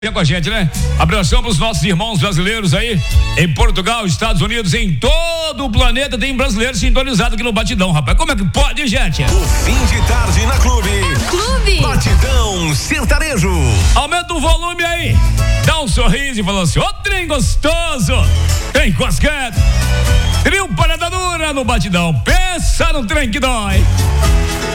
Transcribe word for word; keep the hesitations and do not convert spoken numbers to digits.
Com a gente, né? Abração para os nossos irmãos brasileiros aí em Portugal, Estados Unidos, em todo o planeta tem brasileiros sintonizados aqui no Batidão, rapaz. Como é que pode, gente? O fim de tarde na Clube. Clube. Batidão sertanejo. Aumenta o volume aí. Dá um sorriso e fala assim: ô, trem gostoso. Trem cosquete. Trio Parada Dura no Batidão. Pensa no trem que dói.